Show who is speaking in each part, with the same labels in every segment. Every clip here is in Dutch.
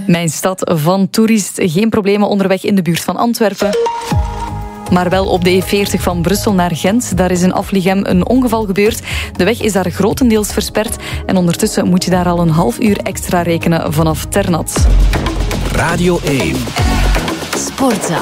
Speaker 1: Mijn stad van toerist. Geen problemen onderweg in de buurt van Antwerpen. Maar wel op de E40 van Brussel naar Gent. Daar is in Afligem een ongeval gebeurd. De weg is daar grotendeels versperd. En ondertussen moet je daar al een half uur extra rekenen vanaf Ternat.
Speaker 2: Radio 1.
Speaker 1: Sportza.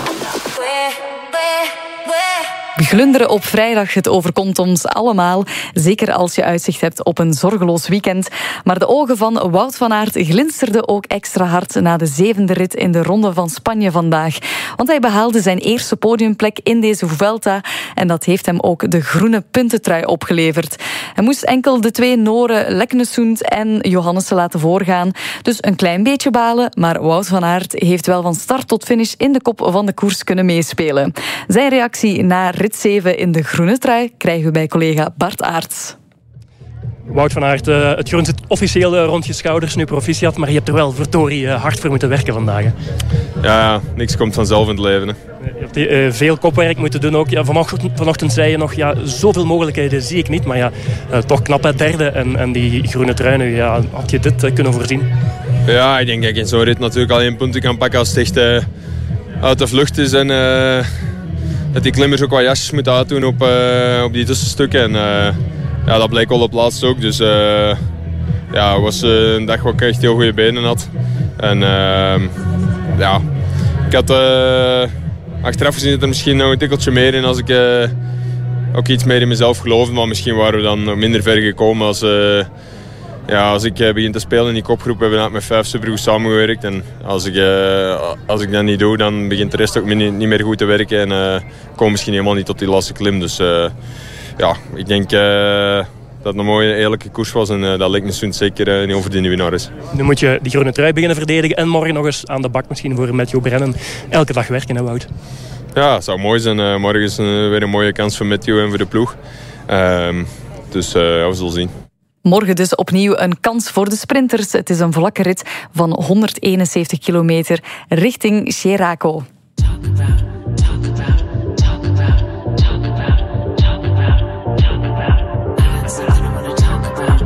Speaker 1: Glunderen op vrijdag, het overkomt ons allemaal. Zeker als je uitzicht hebt op een zorgeloos weekend. Maar de ogen van Wout van Aert glinsterden ook extra hard na de 7e rit in de Ronde van Spanje vandaag. Want hij behaalde zijn eerste podiumplek in deze Vuelta. En dat heeft hem ook de groene puntentrui opgeleverd. Hij moest enkel de 2 Noren Leknesund en Johannessen laten voorgaan. Dus een klein beetje balen, maar Wout van Aert heeft wel van start tot finish in de kop van de koers kunnen meespelen. Zijn reactie na rit 7 in de groene trui krijgen we bij collega Bart Aerts.
Speaker 3: Wout van Aert, het groen zit officieel rond je schouders, nu proficiat, maar je hebt er wel verdorie hard voor moeten werken vandaag. Hè?
Speaker 4: Ja, niks komt vanzelf in het leven. Hè.
Speaker 3: Je hebt veel kopwerk moeten doen ook. Ja, vanochtend zei je nog, zoveel mogelijkheden zie ik niet, maar toch knap het derde en die groene trui nu, had je dit kunnen voorzien?
Speaker 4: Ja, ik denk dat ik in zo'n rit natuurlijk al 1 punten kan pakken als het echt uit de vlucht is en dat die klimmers ook wat jasjes moeten uitdoen op die tussenstukken. En dat bleek wel op het laatst ook. Dus het was een dag waar ik echt heel goede benen had. En ik had achteraf gezien dat er misschien nog een tikkeltje meer in als ik ook iets meer in mezelf geloofde. Maar misschien waren we dan nog minder ver gekomen als ik begin te spelen in die kopgroep. Hebben we met 5 supergoed samengewerkt. En als ik dat niet doe, dan begint de rest ook niet meer goed te werken. En kom misschien helemaal niet tot die laatste klim. Dus ik denk dat het een mooie, eerlijke koers was. En dat Leknesund zeker een heel verdiende winnaar is.
Speaker 3: Nu moet je die groene trui beginnen verdedigen. En morgen nog eens aan de bak misschien voor Mathieu Brennen. Elke dag werken, hè Wout?
Speaker 4: Ja, het zou mooi zijn. Morgen is weer een mooie kans voor Mathieu en voor de ploeg. Dus we zullen zien.
Speaker 1: Morgen dus opnieuw een kans voor de sprinters. Het is een vlakke rit van 171 kilometer richting Cheraco.